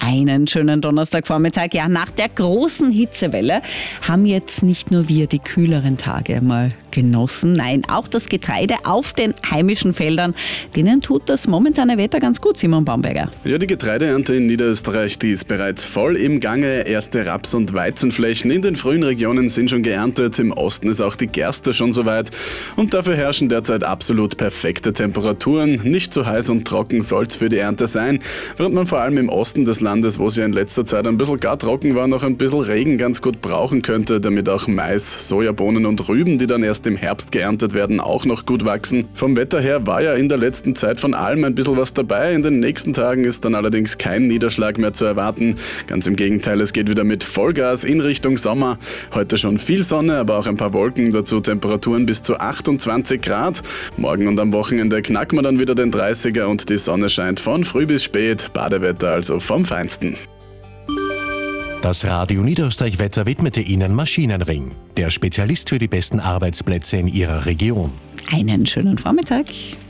Einen schönen Donnerstagvormittag. Ja, nach der großen Hitzewelle haben jetzt nicht nur wir die kühleren Tage mal genossen. Nein, auch das Getreide auf den heimischen Feldern, denen tut das momentane Wetter ganz gut, Simon Baumberger. Ja, die Getreideernte in Niederösterreich, die ist bereits voll im Gange. Erste Raps- und Weizenflächen in den frühen Regionen sind schon geerntet. Im Osten ist auch die Gerste schon soweit. Und dafür herrschen derzeit absolut perfekte Temperaturen. Nicht zu heiß und trocken soll es für die Ernte sein, während man vor allem im Osten des Landes, wo es ja in letzter Zeit ein bisschen gar trocken war, noch ein bisschen Regen ganz gut brauchen könnte, damit auch Mais, Sojabohnen und Rüben, die dann erst im Herbst geerntet werden, auch noch gut wachsen. Vom Wetter her war ja in der letzten Zeit von allem ein bisschen was dabei. In den nächsten Tagen ist dann allerdings kein Niederschlag mehr zu erwarten. Ganz im Gegenteil, es geht wieder mit Vollgas in Richtung Sommer. Heute schon viel Sonne, aber auch ein paar Wolken, dazu Temperaturen bis zu 28 Grad. Morgen und am Wochenende knacken wir dann wieder den 30er und die Sonne scheint von früh bis spät. Badewetter also vom Feinsten. Das Radio Niederösterreich-Wetter widmete Ihnen Maschinenring, der Spezialist für die besten Arbeitsplätze in Ihrer Region. Einen schönen Vormittag.